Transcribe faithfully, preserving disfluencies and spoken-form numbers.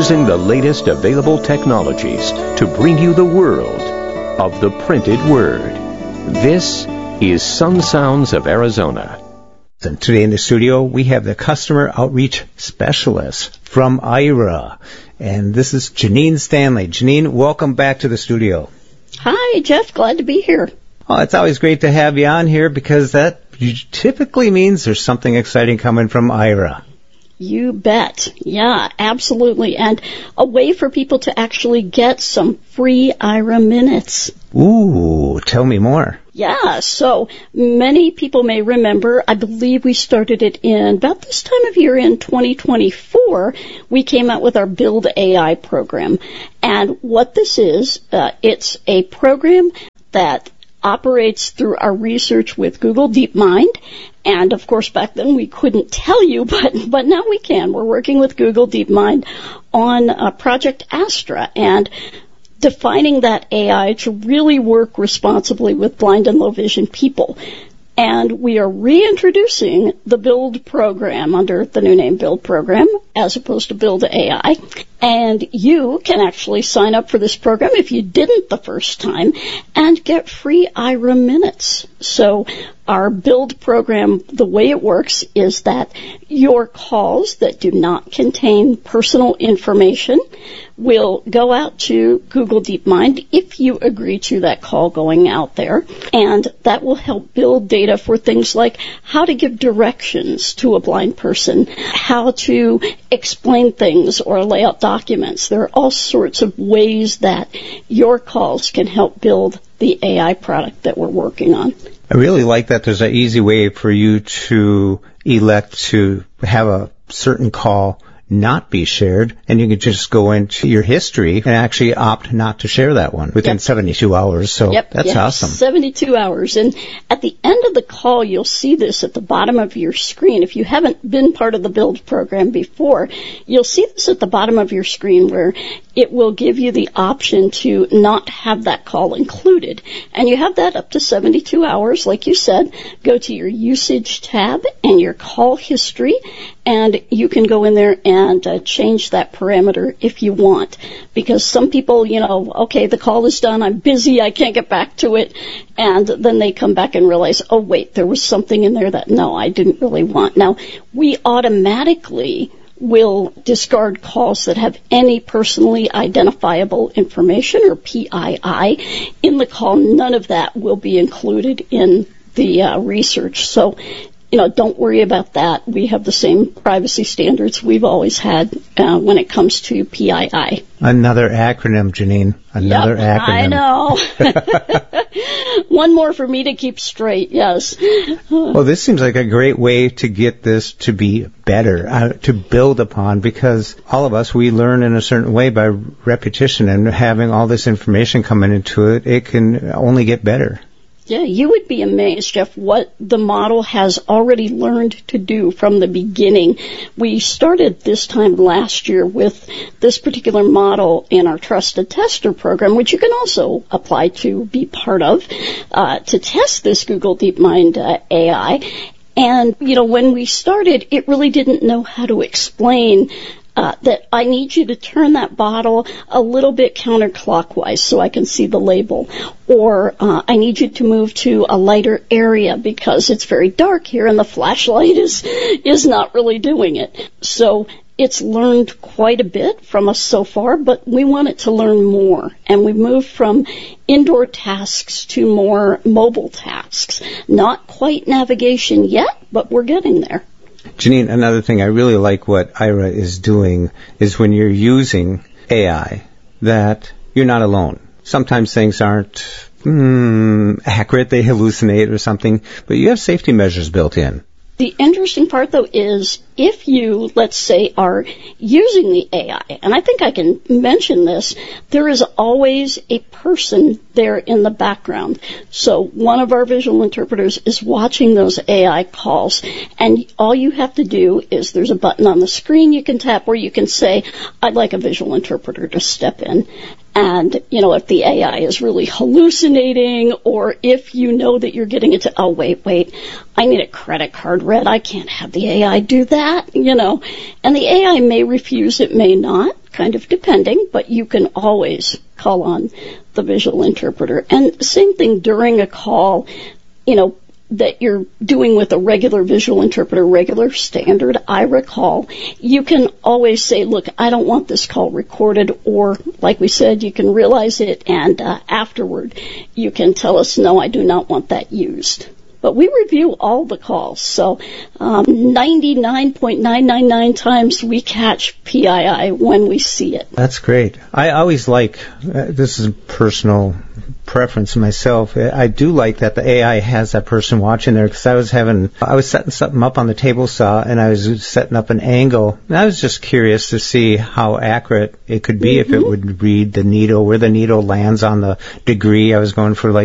using the latest available technologies to bring you the world of the printed word. This is Sun Sounds of Arizona. And today in the studio, we have the Customer Outreach Specialist from Aira. And this is Janine Stanley. Janine, welcome back to the studio. Hi, Jeff. Glad to be here. Oh, it's always great to have you on here because that typically means there's something exciting coming from Aira. You bet. Yeah, absolutely. And a way for people to actually get some free Aira minutes. Ooh, tell me more. Yeah, so many people may remember, I believe we started it in about this time of year in twenty twenty-four, we came out with our Build A I program. And what this is, uh, it's a program that operates through our research with Google DeepMind. And of course back then we couldn't tell you, but, but now we can. We're working with Google DeepMind on uh, Project Astra and defining that A I to really work responsibly with blind and low vision people. And we are reintroducing the Build program under the new name Build program as opposed to Build A I. And you can actually sign up for this program if you didn't the first time and get free Aira minutes. So our Build program, the way it works is that your calls that do not contain personal information will go out to Google DeepMind if you agree to that call going out there. And that will help build data for things like how to give directions to a blind person, how to explain things or lay out documents. There are all sorts of ways that your calls can help build the A I product that we're working on. I really like that there's an easy way for you to elect to have a certain call not be shared, and you can just go into your history and actually opt not to share that one within yep. seventy-two hours. So yep, that's yep. awesome. seventy-two hours. And at the end of the call, you'll see this at the bottom of your screen. If you haven't been part of the Build program before, you'll see this at the bottom of your screen where it will give you the option to not have that call included. And you have that up to seventy-two hours. Like you said, go to your usage tab and your call history, and you can go in there and uh, change that parameter if you want. Because some people, you know, okay, the call is done, I'm busy, I can't get back to it, and then they come back and realize, oh, wait, there was something in there that, no, I didn't really want. Now, we automatically will discard calls that have any personally identifiable information, or P I I, in the call. None of that will be included in the uh, research. So, you know, don't worry about that. We have the same privacy standards we've always had uh, when it comes to P I I. Another acronym, Janine. Another yep, acronym. I know. One more for me to keep straight, yes. Well, this seems like a great way to get this to be better, uh, to build upon, because all of us, we learn in a certain way by repetition, and having all this information coming into it, it can only get better. Yeah, you would be amazed, Jeff, what the model has already learned to do from the beginning. We started this time last year with this particular model in our Trusted Tester program, which you can also apply to be part of, uh, to test this Google DeepMind uh, A I. And, you know, when we started, it really didn't know how to explain Uh, that I need you to turn that bottle a little bit counterclockwise so I can see the label. Or uh, I need you to move to a lighter area because it's very dark here and the flashlight is is not really doing it. So it's learned quite a bit from us so far, but we want it to learn more. And we moved from indoor tasks to more mobile tasks. Not quite navigation yet, but we're getting there. Janine, another thing I really like what Aira is doing is when you're using A I, that you're not alone. Sometimes things aren't mm, accurate, they hallucinate or something, but you have safety measures built in. The interesting part, though, is if you, let's say, are using the A I, and I think I can mention this, there is always a person there in the background. So one of our visual interpreters is watching those A I calls, and all you have to do is there's a button on the screen you can tap where you can say, I'd like a visual interpreter to step in. And, you know, if the A I is really hallucinating, or if you know that you're getting into, oh, wait, wait, I need a credit card read, I can't have the A I do that, you know. And the A I may refuse, it may not, kind of depending, but you can always call on the visual interpreter. And same thing during a call, you know, that you're doing with a regular visual interpreter, regular standard I R A call, you can always say, look, I don't want this call recorded, or like we said, you can realize it, and uh, afterward you can tell us, no, I do not want that used. But we review all the calls, so um, ninety-nine point nine nine nine times we catch P I I when we see it. That's great. I always like, uh, this is a personal preference myself, I do like that the A I has that person watching there, because I was having, I was setting something up on the table saw, and I was setting up an angle, and I was just curious to see how accurate it could be, mm-hmm. if it would read the needle, where the needle lands on the degree. I was going for like